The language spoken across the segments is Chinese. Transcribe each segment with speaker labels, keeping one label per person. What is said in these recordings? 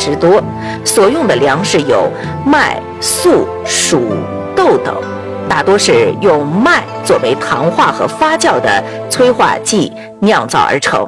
Speaker 1: 30多，所用的粮食有麦、粟、黍、豆等，大多是用麦作为糖化和发酵的催化剂酿造而成。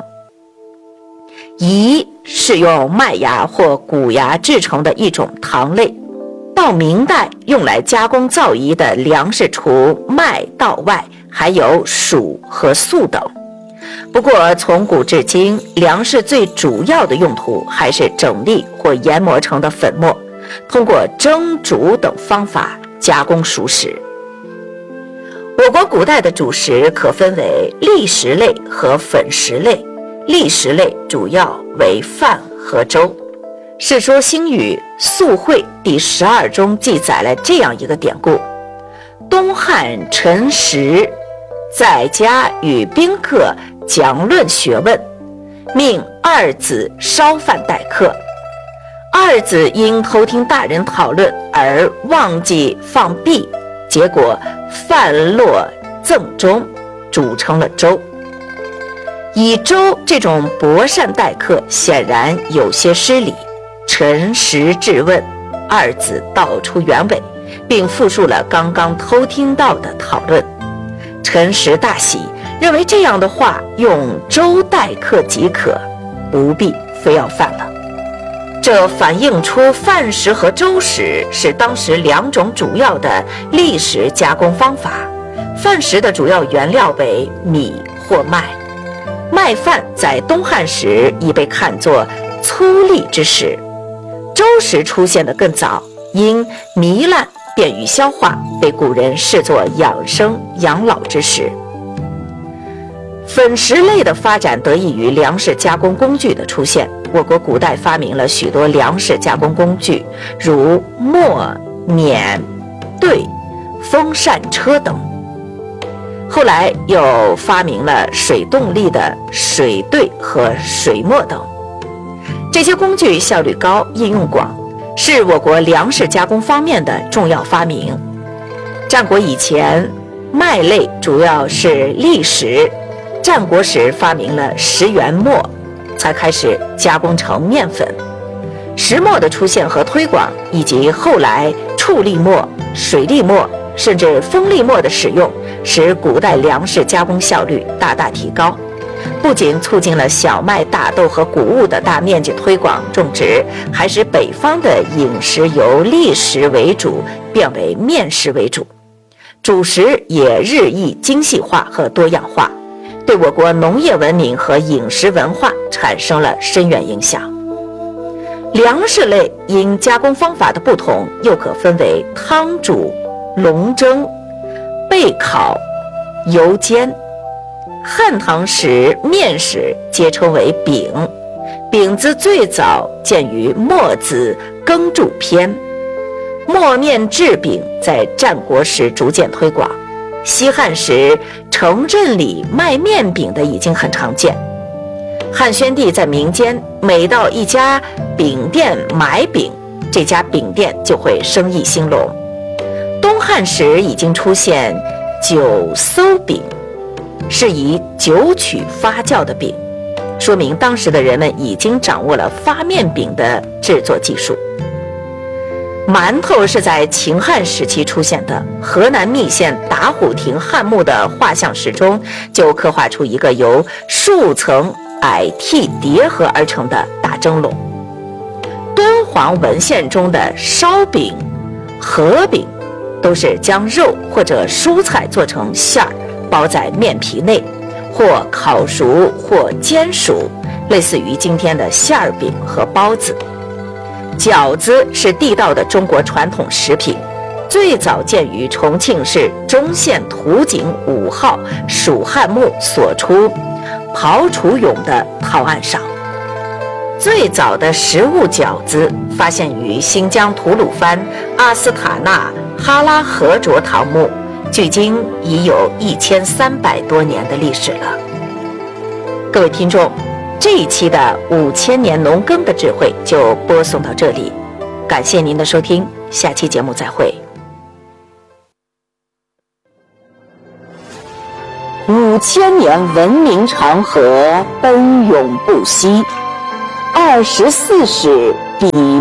Speaker 1: 饴是用麦芽或谷芽制成的一种糖类。到明代用来加工造饴的粮食除麦稻外，还有黍和粟等。不过从古至今，粮食最主要的用途还是整粒或研磨成的粉末，通过蒸煮等方法加工熟食。我国古代的主食可分为粝食类和粉食类。粝食类主要为饭和粥。《世说新语·宿会》第12中记载了这样一个典故：东汉陈实在家与宾客讲论学问，命二子烧饭待客。二子因偷听大人讨论而忘记放币，结果饭落赠中，煮成了粥。以粥这种薄善待客，显然有些失礼。陈实质问，二子道出原委，并复述了刚刚偷听到的讨论。陈实大喜，认为这样的话用粥待客即可，不必非要饭了。这反映出饭食和粥食是当时两种主要的粝食加工方法。饭食的主要原料为米或麦，麦饭在东汉时已被看作粗粝之食。粥食出现的更早，因糜烂便于消化，被古人视作养生养老之食。粉食类的发展得益于粮食加工工具的出现。我国古代发明了许多粮食加工工具，如磨、碾、兑、风扇车等。后来又发明了水动力的水兑和水磨等。这些工具效率高，应用广，是我国粮食加工方面的重要发明。战国以前，麦类主要是粝食，战国时发明了食源末，才开始加工成面粉。石磨的出现和推广，以及后来畜粝末、水粝末甚至风粝末的使用，使古代粮食加工效率大大提高。不仅促进了小麦、大豆和谷物的大面积推广种植，还使北方的饮食由粝食为主变为面食为主，主食也日益精细化和多样化，对我国农业文明和饮食文化产生了深远影响。粮食类因加工方法的不同，又可分为汤煮、笼蒸、焙烤、油煎。汉唐时面食皆称为饼，饼子最早见于墨子耕著篇。磨面制饼在战国时逐渐推广，西汉时城镇里卖面饼的已经很常见。汉宣帝在民间每到一家饼店买饼，这家饼店就会生意兴隆。东汉时已经出现酒馊饼，是以酒曲发酵的饼，说明当时的人们已经掌握了发面饼的制作技术。馒头是在秦汉时期出现的，河南密县打虎亭汉墓的画像石中就刻画出一个由数层矮屉叠合而成的大蒸笼。敦煌文献中的烧饼、河饼都是将肉或者蔬菜做成馅儿，包在面皮内，或烤熟或煎熟，类似于今天的馅儿饼和包子。饺子是地道的中国传统食品，最早见于重庆市忠县图景5号蜀汉墓所出刨除俑的陶案上。最早的食物饺子发现于新疆吐鲁番阿斯塔纳哈拉河卓唐墓，距今已有1300多年的历史了。各位听众，这一期的5000年农耕的智慧就播送到这里，感谢您的收听，下期节目再会。5000年文明长河奔涌不息，24史笔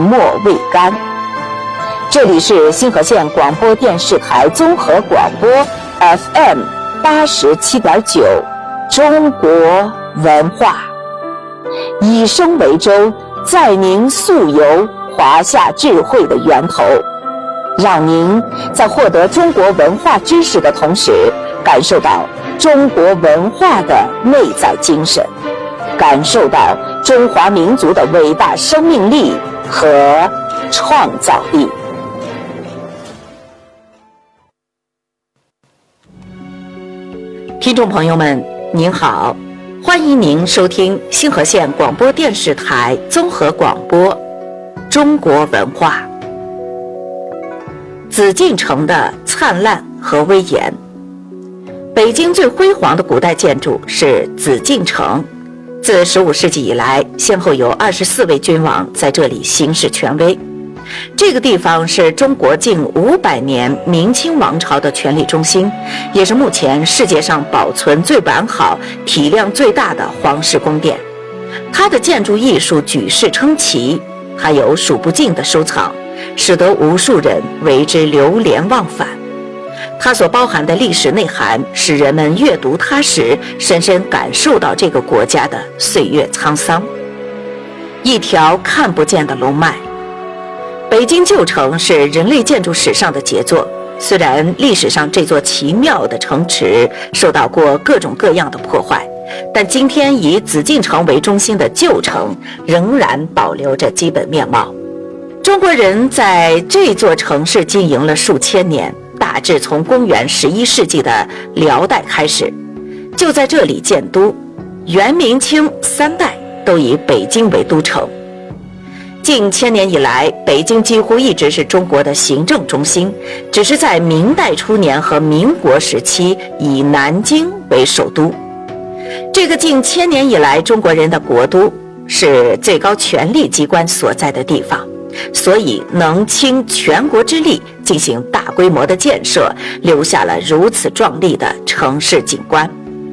Speaker 1: 墨未干。这里是新河县广播电视台综合广播 FM 87.9，中国文化，以声为舟，载您溯游华夏智慧的源头，让您在获得中国文化知识的同时，感受到中国文化的内在精神，感受到中华民族的伟大生命力和创造力。听众朋友们，您好，欢迎您收听新河县广播电视台综合广播中国文化。紫禁城的灿烂和威严。北京最辉煌的古代建筑是紫禁城，自15世纪以来，先后有24位君王在这里行使权威。这个地方是中国近500年明清王朝的权力中心，也是目前世界上保存最完好、体量最大的皇室宫殿。它的建筑艺术举世称奇，还有数不尽的收藏，使得无数人为之流连忘返。它所包含的历史内涵，使人们阅读它时，深深感受到这个国家的岁月沧桑。一条看不见的龙脉。北京旧城是人类建筑史上的杰作，虽然历史上这座奇妙的城池受到过各种各样的破坏，但今天以紫禁城为中心的旧城仍然保留着基本面貌。中国人在这座城市经营了数千年，大致从公元11世纪的辽代开始，就在这里建都，元明清3代都以北京为都城。近1000年以来，北京几乎一直是中国的行政中心，只是在明代初年和民国时期以南京为首都。这个近1000年以来中国人的国都，是最高权力机关所在的地方，所以能倾全国之力进行大规模的建设，留下了如此壮丽的城市景观。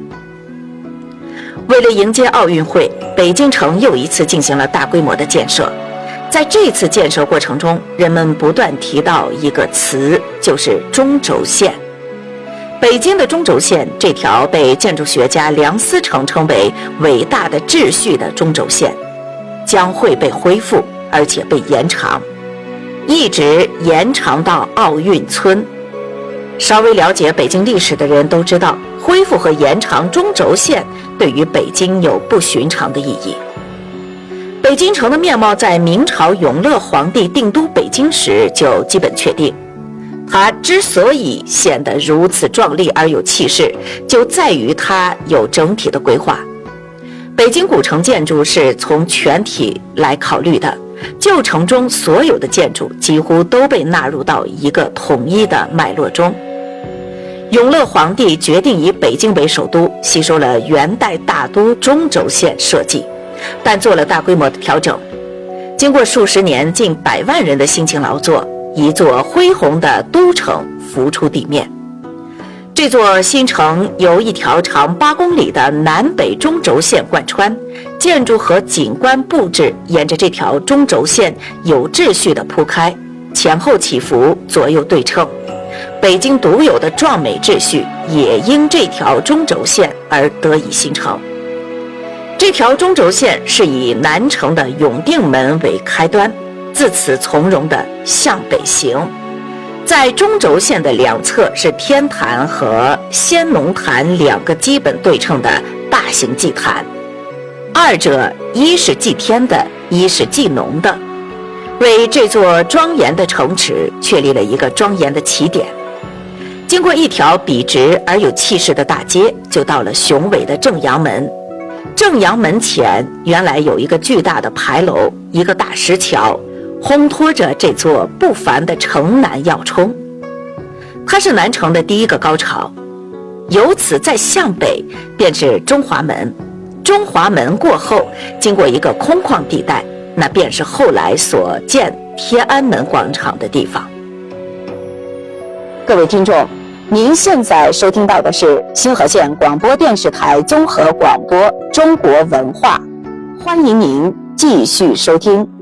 Speaker 1: 为了迎接奥运会，北京城又一次进行了大规模的建设。在这次建设过程中，人们不断提到一个词，就是中轴线。北京的中轴线，这条被建筑学家梁思成称为伟大的秩序的中轴线，将会被恢复，而且被延长，一直延长到奥运村。稍微了解北京历史的人都知道，恢复和延长中轴线对于北京有不寻常的意义。北京城的面貌在明朝永乐皇帝定都北京时就基本确定，它之所以显得如此壮丽而有气势，就在于它有整体的规划。北京古城建筑是从全体来考虑的，旧城中所有的建筑几乎都被纳入到一个统一的脉络中。永乐皇帝决定以北京为首都，吸收了元代大都中轴线设计，但做了大规模的调整。经过数十年近100万人的辛勤劳作，一座恢宏的都城浮出地面。这座新城由一条长8公里的南北中轴线贯穿，建筑和景观布置沿着这条中轴线有秩序地铺开，前后起伏，左右对称。北京独有的壮美秩序也因这条中轴线而得以形成。这条中轴线是以南城的永定门为开端，自此从容地向北行。在中轴线的两侧是天坛和先农坛2个基本对称的大型祭坛，二者一是祭天的，一是祭农的，为这座庄严的城池确立了一个庄严的起点。经过一条笔直而有气势的大街，就到了雄伟的正阳门。正阳门前原来有一个巨大的牌楼，一个大石桥，烘托着这座不凡的城南要冲。它是南城的第一个高潮，由此再向北便是中华门。中华门过后，经过一个空旷地带，那便是后来所建天安门广场的地方。各位听众，您现在收听到的是新河县广播电视台综合广播中国文化，欢迎您继续收听。